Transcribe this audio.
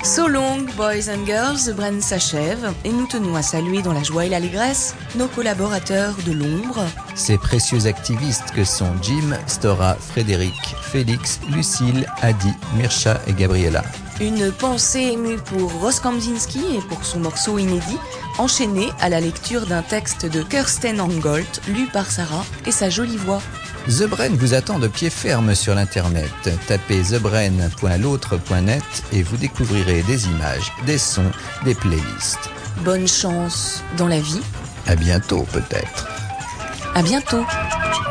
So long, boys and girls, The Bren s'achève et nous tenons à saluer dans la joie et l'allégresse nos collaborateurs de l'ombre. Ces précieux activistes que sont Jim, Stora, Frédéric, Félix, Lucille, Adi, Mirsha et Gabriella. Une pensée émue pour Ross Kambzinski et pour son morceau inédit, enchaîné à la lecture d'un texte de Kirsten Angolt, lu par Sarah et sa jolie voix. The Bren vous attend de pied ferme sur l'internet. Tapez thebren.l'autre.net et vous découvrirez des images, des sons, des playlists. Bonne chance dans la vie. À bientôt peut-être. À bientôt.